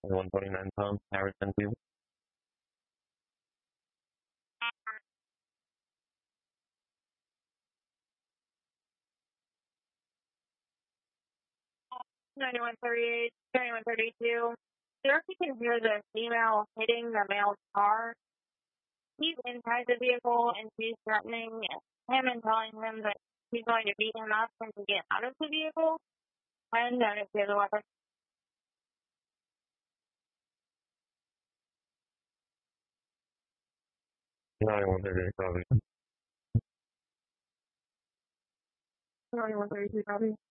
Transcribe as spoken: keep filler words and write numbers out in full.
one twenty-nine pounds, Harrison two. ninety-one thirty-eight, ninety-one thirty-two. Sure, you can hear the female hitting the male's car. He's inside the vehicle and she's threatening him and telling him that she's going to beat him up and to get out of the vehicle. And then it's the other weapon. ninety-one thirty-eight, copy. ninety-one thirty-two, copy.